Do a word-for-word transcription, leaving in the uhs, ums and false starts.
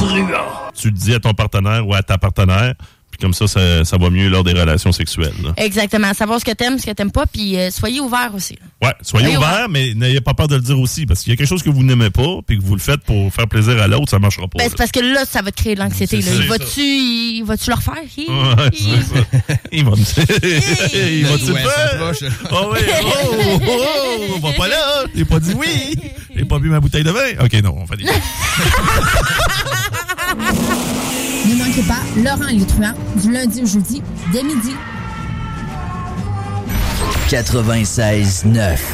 truand. Tu le dis à ton partenaire ou à ta partenaire. Puis comme ça, ça, ça va mieux lors des relations sexuelles. Là. Exactement. Savoir ce que t'aimes, ce que t'aimes pas, puis euh, soyez ouverts aussi. Ouais, soyez, soyez ouverts, ouvert, mais n'ayez pas peur de le dire aussi, parce qu'il y a quelque chose que vous n'aimez pas, puis que vous le faites pour faire plaisir à l'autre, ça marchera pas. Ben, c'est parce que là, ça va te créer de l'anxiété. Là. Il va-tu, il va-tu le refaire? Hi, ouais, hi. c'est ça. Il va me il va-tu le faire? Oh oui, oh, oh, oh, on va pas là. J'ai pas dit oui. J'ai pas bu ma bouteille de vin. OK, non, on fait des... Ne manquez pas Laurent et les truands du lundi au jeudi dès midi. quatre-vingt-seize neuf